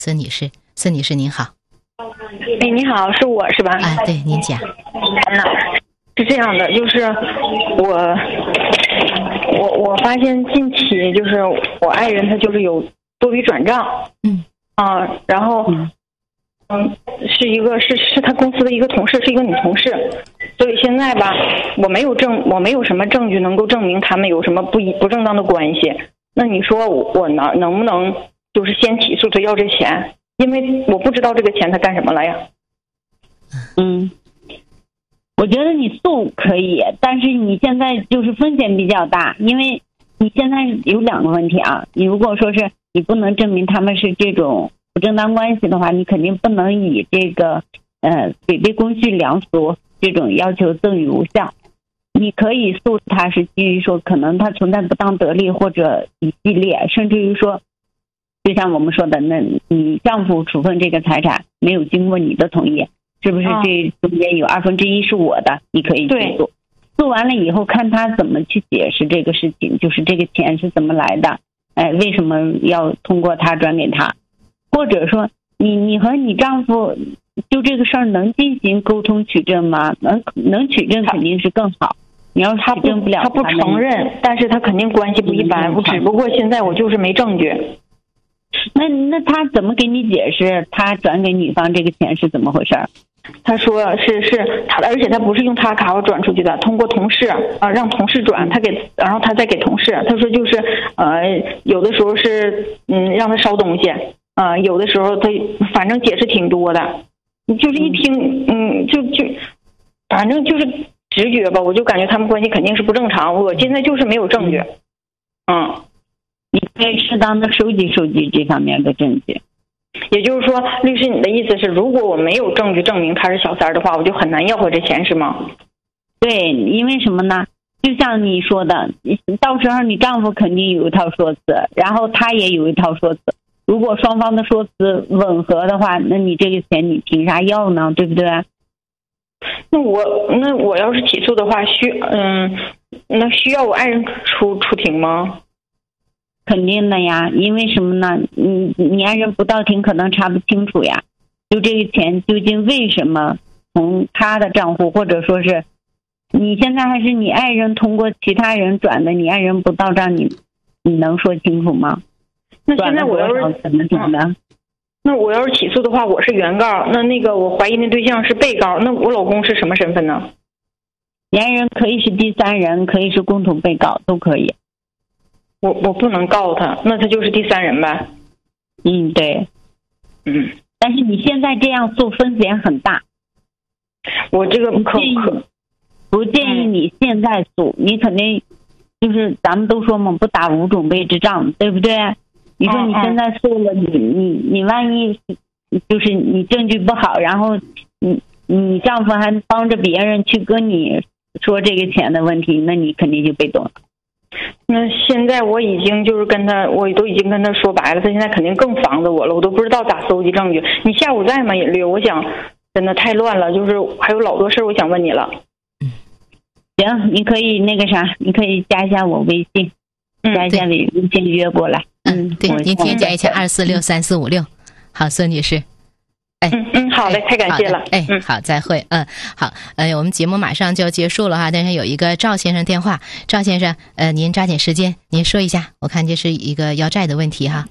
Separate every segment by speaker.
Speaker 1: 孙女士，孙女士您好。
Speaker 2: 哎，你好，是我是吧？
Speaker 1: 啊，对，您讲。
Speaker 2: 是这样的，就是我发现近期就是我爱人他就是有多笔转账，然后是他公司的一个同事，是一个女同事，所以现在吧，我没有什么证据能够证明他们有什么不正当的关系。那你说我能不能就是先起诉他要这钱？因为我不知道这个钱他干什么了呀。
Speaker 3: 我觉得你诉可以，但是你现在就是风险比较大，因为你现在有2个问题啊。你如果说是你不能证明他们是这种不正当关系的话，你肯定不能以这个违背公序良俗这种要求赠与无效。你可以诉他是基于说可能他存在不当得利或者一系列，甚至于说就像我们说的，那你丈夫处分这个财产没有经过你的同意，是不是这中间有1/2是我的，你可以去诉。诉完了以后看他怎么去解释这个事情，就是这个钱是怎么来的，为什么要通过他转给他，或者说你和你丈夫就这个事儿能进行沟通取证吗？能取证肯定是更好。你要取证不了，
Speaker 2: 他不承认，但是他肯定关系不一般。只不过现在我就是没证据。
Speaker 3: 那他怎么给你解释他转给女方这个钱是怎么回事？
Speaker 2: 他说是他，而且他不是用他卡转出去的，通过同事让同事转，然后他再给同事。他说就是有的时候是让他烧东西有的时候他反正解释挺多的，就是一听就反正就是直觉吧，我就感觉他们关系肯定是不正常。我现在就是没有证据。
Speaker 3: 你可以适当的收集这方面的证据。
Speaker 2: 也就是说，律师，你的意思是，如果我没有证据证明他是小三的话，我就很难要回这钱，是吗？
Speaker 3: 对，因为什么呢？就像你说的，到时候你丈夫肯定有一套说辞，然后他也有一套说辞。如果双方的说辞吻合的话，那你这个钱你凭啥要呢？对不对？
Speaker 2: 那我要是起诉的话，那需要我爱人出庭吗？
Speaker 3: 肯定的呀，因为什么呢？你爱人不到庭可能查不清楚呀。就这个钱究竟为什么从他的账户，或者说是你现在还是你爱人通过其他人转的，你爱人不到账，你能说清楚吗？
Speaker 2: 那现在我要是
Speaker 3: 怎么整的？
Speaker 2: 那我要是起诉的话，我是原告，那个我怀疑那对象是被告，那我老公是什么身份呢？
Speaker 3: 你爱人可以是第三人，可以是共同被告，都可以。
Speaker 2: 我不能告他，那他就是第三人呗。
Speaker 3: 对。但是你现在这样诉风险很大。
Speaker 2: 我这个
Speaker 3: 不建议你现在诉，你肯定就是咱们都说嘛，不打无准备之仗，对不对？你说你现在诉了，你万一就是你证据不好，然后你丈夫还帮着别人去跟你说这个钱的问题，那你肯定就被动了。
Speaker 2: 那现在我已经就是我都已经跟他说白了，他现在肯定更防着我了，我都不知道咋搜集证据。你下午在吗，尹律？我想真的太乱了，就是还有老多事我想问你了。
Speaker 3: 行，你可以那个啥，你可以加一下我微信，加一下微信约过来。
Speaker 1: 对，您添加一下2463456。好，孙女士。
Speaker 2: 好嘞，太感谢了。
Speaker 1: 好，再会。好，我们节目马上就要结束了哈，但是有一个赵先生电话，赵先生，您抓紧时间，您说一下，我看这是一个要债的问题哈。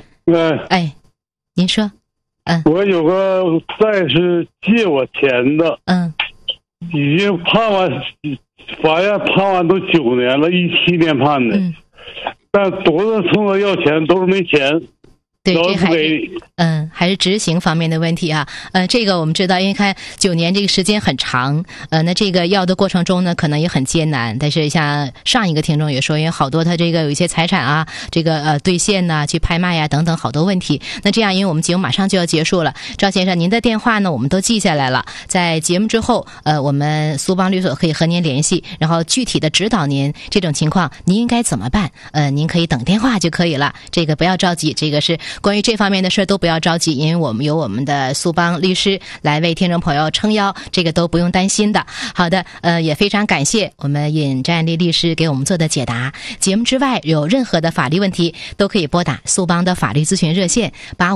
Speaker 1: 您说。
Speaker 4: 我有个债是借我钱的，已经判完，法院判完都9年了，17年判的，但多次冲他要钱都是没钱。
Speaker 1: 对，这还是执行方面的问题啊。这个我们知道，因为看9年这个时间很长，那这个要的过程中呢，可能也很艰难。但是像上一个听众也说，因为好多他这个有一些财产啊，这个兑现呐、去拍卖呀等等好多问题。那这样，因为我们节目马上就要结束了，赵先生，您的电话呢我们都记下来了，在节目之后，我们苏邦律所可以和您联系，然后具体的指导您这种情况您应该怎么办。您可以等电话就可以了，这个不要着急，这个是关于这方面的事都不要着急，因为我们有我们的苏邦律师来为听众朋友撑腰，这个都不用担心的。好的，也非常感谢我们尹占丽律师给我们做的解答。节目之外有任何的法律问题，都可以拨打苏邦的法律咨询热线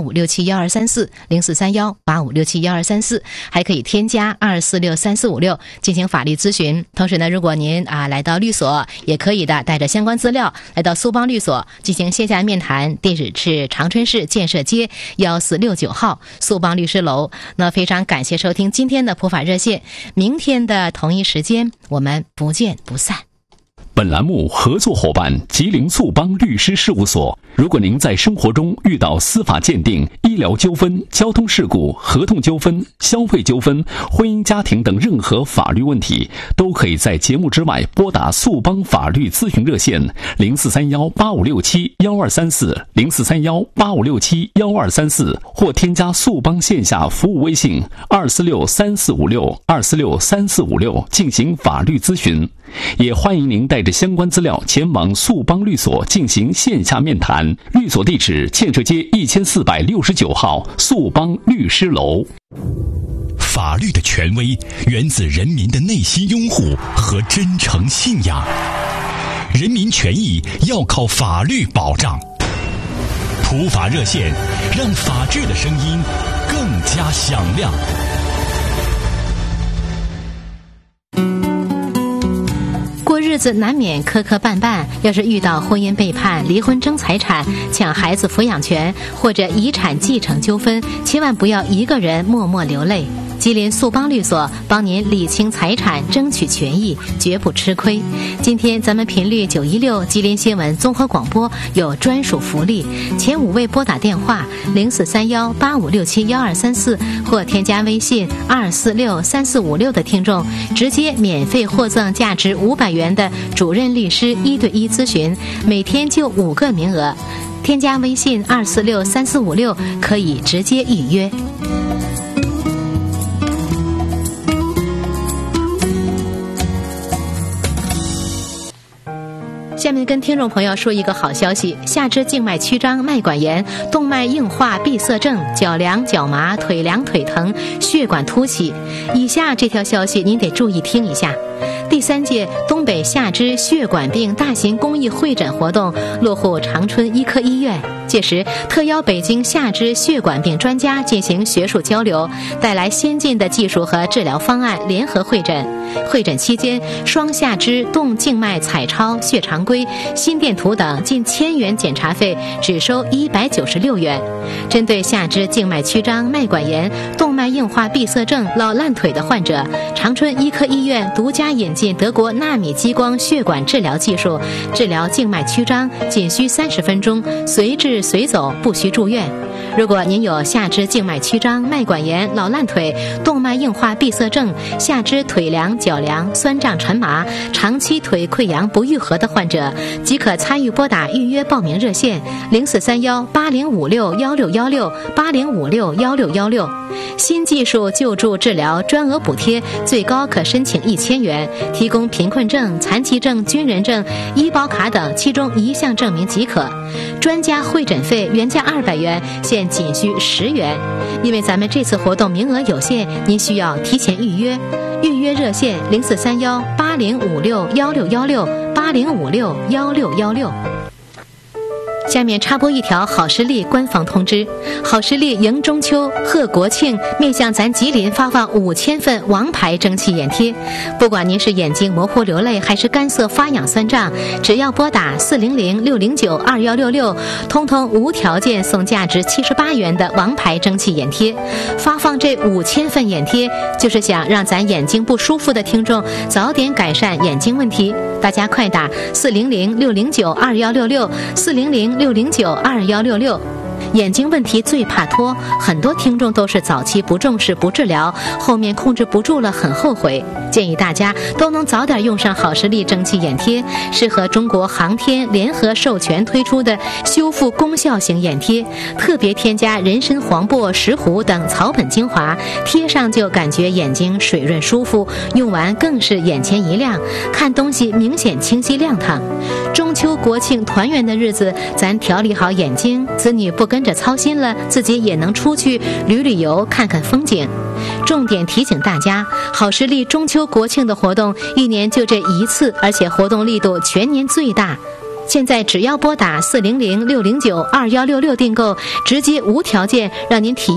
Speaker 1: 85671234043185671234，还可以添加2463456进行法律咨询。同时呢，如果您来到律所也可以的，带着相关资料来到苏邦律所进行线下面谈，地址是长春市建设街1469号苏邦律师楼。那非常感谢收听今天的普法热线，明天的同一时间我们不见不散。
Speaker 5: 本栏目合作伙伴吉林苏邦律师事务所。如果您在生活中遇到司法鉴定、医疗纠纷、交通事故、合同纠纷、消费纠纷、婚姻家庭等任何法律问题，都可以在节目之外拨打苏邦法律咨询热线043185671234043185671234，或添加苏邦线下服务微信2463456进行法律咨询。也欢迎您带着相关资料前往苏邦律所进行线下面谈，律所地址建设街1469号苏邦律师楼。
Speaker 6: 法律的权威源自人民的内心拥护和真诚信仰，人民权益要靠法律保障。普法热线，让法治的声音更加响亮。
Speaker 1: 过日子难免磕磕绊绊，要是遇到婚姻背叛、离婚争财产、抢孩子抚养权或者遗产继承纠纷，千万不要一个人默默流泪。吉林苏邦律所帮您理清财产，争取权益，绝不吃亏。今天咱们频率916吉林新闻综合广播有专属福利，前5位拨打电话043185671234或添加微信2463456的听众，直接免费获赠价值500元的主任律师1对1咨询，每天就5个名额。添加微信2463456可以直接预约。下面跟听众朋友说一个好消息，下肢静脉曲张、脉管炎、动脉硬化闭塞症、脚凉脚麻、腿凉腿疼、血管凸起，以下这条消息您得注意听一下。第3届东北下肢血管病大型公益会诊活动落户长春医科医院，届时特邀北京下肢血管病专家进行学术交流，带来先进的技术和治疗方案联合会诊。会诊期间，双下肢动静脉彩超、血常规、心电图等近1000元检查费只收196元。针对下肢静脉曲张、脉管炎、动脉硬化闭塞症、老烂腿的患者，长春医科医院独家引进德国纳米激光血管治疗技术，治疗静脉曲张仅需30分钟，随治随走，不需住院。如果您有下肢静脉曲张、脉管炎、老烂腿、动脉硬化闭塞症、下肢腿凉、脚凉、酸胀沉麻、长期腿溃疡不愈合的患者，即可参与拨打预约报名热线043180561680561616。新技术救助治疗专额补贴，最高可申请1000元，提供贫困证、残疾证、军人证、医保卡等其中1项证明即可。专家会诊费原价200元，现仅需10元。因为咱们这次活动名额有限，您需要提前预约。预约热线043180561680561616。下面插播一条好视力官方通知，好视力迎中秋贺国庆，面向咱吉林发放5000份王牌蒸汽眼贴。不管您是眼睛模糊流泪还是干涩发痒酸胀，只要拨打400-609-2166，通通无条件送价值78元的王牌蒸汽眼贴。发放这5000份眼贴，就是想让咱眼睛不舒服的听众早点改善眼睛问题。大家快打400-609-2166，400-609-2166。眼睛问题最怕拖，很多听众都是早期不重视不治疗，后面控制不住了很后悔。建议大家都能早点用上好视力蒸汽眼贴，适合中国航天联合授权推出的修复功效型眼贴，特别添加人参、黄柏、石斛等草本精华，贴上就感觉眼睛水润舒服，用完更是眼前一亮，看东西明显清晰亮堂。中秋国庆团圆的日子，咱调理好眼睛，子女不跟着操心了，自己也能出去旅游看看风景。重点提醒大家，好视力中秋国庆的活动1年就这一次，而且活动力度全年最大。现在只要拨打400-609-2166订购，直接无条件让您体验